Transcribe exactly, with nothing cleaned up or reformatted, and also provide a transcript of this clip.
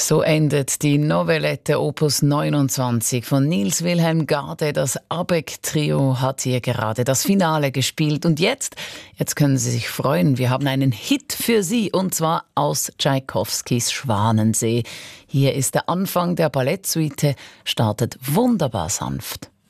So endet die Novelette Opus neunundzwanzig von Niels Wilhelm Gade. Das Abegg-Trio hat hier gerade das Finale gespielt. Und jetzt, jetzt können Sie sich freuen, wir haben einen Hit für Sie, und zwar aus Tschaikowskis Schwanensee. Hier ist der Anfang der Ballettsuite, startet wunderbar sanft.